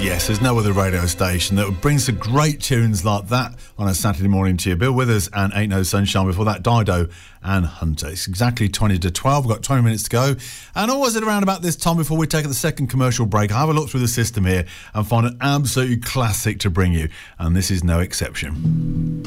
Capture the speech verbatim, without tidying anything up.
Yes, there's no other radio station that brings some great tunes like that on a Saturday morning to you. Bill Withers and Ain't No Sunshine, before that Dido and Hunter. It's exactly twenty to twelve. We've got twenty minutes to go. And always at around about this time before we take the second commercial break, I have a look through the system here and find an absolutely classic to bring you. And this is no exception.